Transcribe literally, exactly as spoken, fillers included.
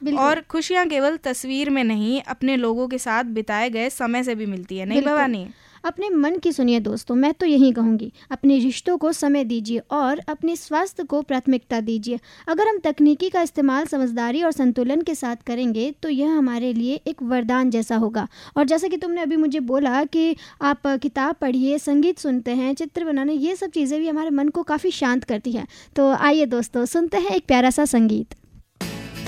और खुशियाँ केवल तस्वीर में नहीं, अपने लोगों के साथ बिताए गए समय से भी मिलती है, नहीं भवानी? अपने मन की सुनिए दोस्तों, मैं तो यही कहूँगी, अपने रिश्तों को समय दीजिए और अपने स्वास्थ्य को प्राथमिकता दीजिए। अगर हम तकनीकी का इस्तेमाल समझदारी और संतुलन के साथ करेंगे तो यह हमारे लिए एक वरदान जैसा होगा। और जैसा कि तुमने अभी मुझे बोला कि आप किताब पढ़िए, संगीत सुनते हैं, चित्र बनाने, ये सब चीज़ें भी हमारे मन को काफ़ी शांत करती हैं। तो आइए दोस्तों, सुनते हैं एक प्यारा सा संगीत।